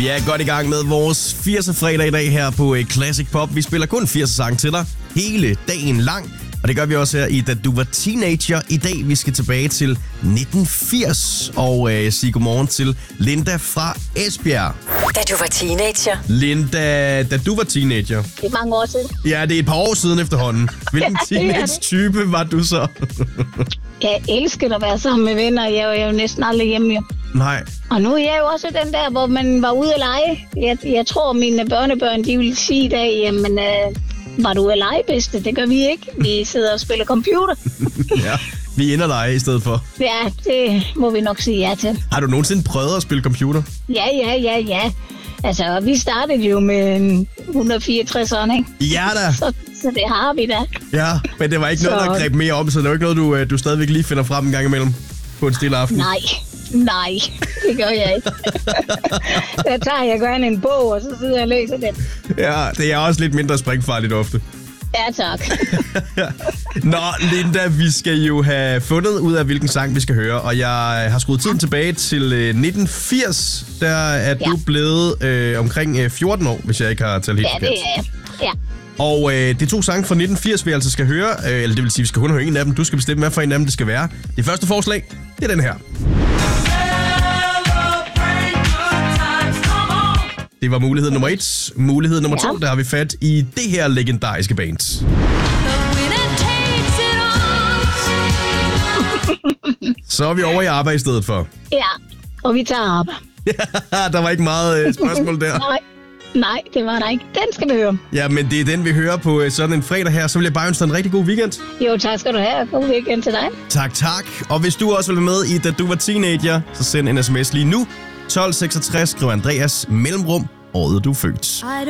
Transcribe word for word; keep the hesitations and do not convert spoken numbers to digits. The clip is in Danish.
Vi er godt i gang med vores firser fredag i dag her på Classic Pop. Vi spiller kun firser sange til dig hele dagen lang. Og det gør vi også her i Da Du Var Teenager. I dag vi skal tilbage til nitten firs og øh, sige godmorgen til Linda fra Esbjerg. Da du var teenager. Linda, da du var teenager. Det er mange år siden. Ja, det er et par år siden efterhånden. Hvilken Ja, det er det. teenage-type var du så? Jeg elsker at være sammen med venner. Jeg er jo næsten aldrig hjemme. Jo. Nej. Og nu er jeg jo også den der, hvor man var ude at lege. Jeg, jeg tror, mine børnebørn, de vil sige i dag, jamen, øh, var du ude at lege, bedste? Det gør vi ikke. Vi sidder og spiller computer. Ja, vi ender lege i stedet for. Ja, det må vi nok sige ja til. Har du nogensinde prøvet at spille computer? Ja, ja, ja, ja. Altså, vi startede jo med en et hundrede og fireogtresseren, ikke? Ja da. Så, så det har vi da. Ja, men det var ikke noget, Så- der greb mere om, så det var ikke noget, du, øh, du stadigvæk lige finder frem en gang imellem på en stille aften. Nej, nej, det gør jeg ikke. Der tager jeg gerne en bog, og så sidder jeg og læser den. Ja, det er også lidt mindre springfarligt ofte. Ja, tak. Nå, Linda, vi skal jo have fundet ud af, hvilken sang vi skal høre, og jeg har skruet tiden tilbage til øh, nitten firs. Der er du Ja. blevet øh, omkring øh, fjorten år, hvis jeg ikke har talt helt Ja, forkert. det er jeg. Ja. Og øh, det er to sange fra nitten firs, vi altså skal høre, øh, eller det vil sige, vi skal kun høre en af dem. Du skal bestemme, hvad for en af dem det skal være. Det første forslag, det er den her. Det var mulighed nummer et. Mulighed nummer Ja. to, der har vi fat i det her legendariske band. Så er vi over i arbejde i stedet for. Ja, og vi tager op. Der var ikke meget øh, spørgsmål der. Nej, nej, det var der ikke. Den skal vi høre. Ja, men det er den, vi hører på øh, sådan en fredag her. Så vil jeg bare ønske dig en rigtig god weekend. Jo, tak skal du have. God weekend til dig. Tak, tak. Og hvis du også vil være med i Da Du Var Teenager, så send en sms lige nu. tolv seksogtres, skriv Andreas mellemrum, året du er født.